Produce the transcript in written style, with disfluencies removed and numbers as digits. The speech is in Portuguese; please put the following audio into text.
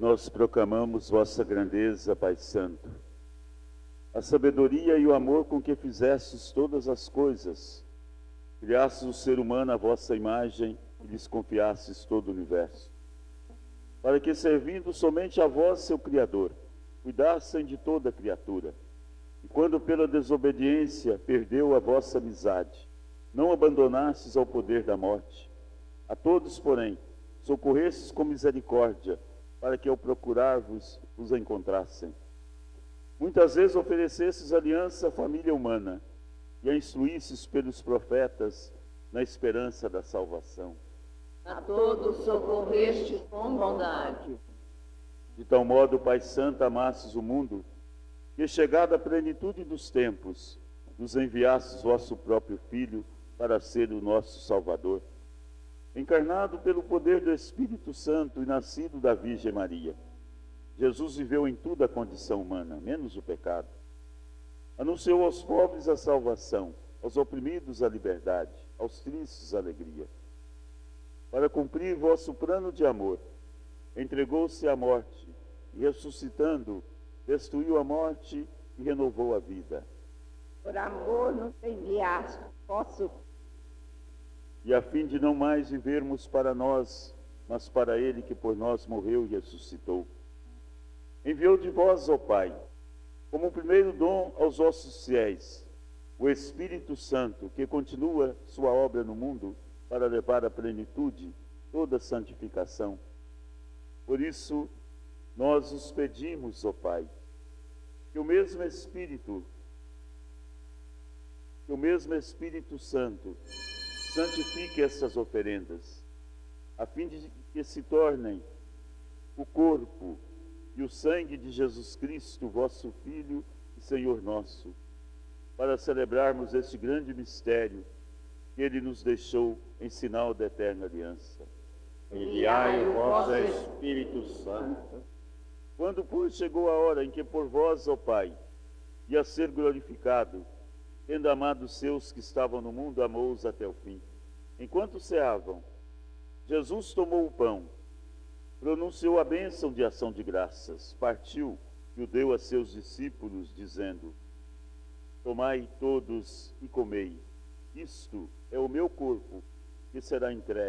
nós proclamamos vossa grandeza, Pai Santo. A sabedoria e o amor com que fizestes todas as coisas, criastes o ser humano à vossa imagem e lhes confiastes todo o universo. Para que, servindo somente a vós, seu Criador, cuidassem de toda a criatura. E quando pela desobediência perdeu a vossa amizade, não abandonastes ao poder da morte. A todos, porém, socorrestes com misericórdia, para que ao procurar-vos, os encontrassem. Muitas vezes oferecestes aliança à família humana, e a instruístes pelos profetas na esperança da salvação. A todos socorreste com bondade. De tal modo, Pai Santo, amastes o mundo, que, chegada a plenitude dos tempos, nos enviastes vosso próprio Filho para ser o nosso Salvador. Encarnado pelo poder do Espírito Santo e nascido da Virgem Maria, Jesus viveu em tudo a condição humana, menos o pecado. Anunciou aos pobres a salvação, aos oprimidos a liberdade, aos tristes a alegria. Para cumprir vosso plano de amor, entregou-se à morte e, ressuscitando, destruiu a morte e renovou a vida. Por amor nos enviaste vosso. E a fim de não mais vivermos para nós, mas para Ele que por nós morreu e ressuscitou, enviou de vós, ó Pai, como primeiro dom aos vossos fiéis, o Espírito Santo, que continua sua obra no mundo para levar à plenitude toda a santificação. Por isso, nós os pedimos, ó Pai, que o mesmo Espírito Santo santifique essas oferendas, a fim de que se tornem o corpo e o sangue de Jesus Cristo, vosso Filho e Senhor nosso, para celebrarmos este grande mistério que Ele nos deixou em sinal da eterna aliança. Enviai o vosso Espírito Santo. Quando, pois, chegou a hora em que por vós, ó Pai, ia ser glorificado, tendo amado os seus que estavam no mundo, amou-os até o fim. Enquanto ceavam, Jesus tomou o pão, pronunciou a bênção de ação de graças, partiu e o deu a seus discípulos, dizendo: tomai todos e comei, isto é o meu corpo, que será entregue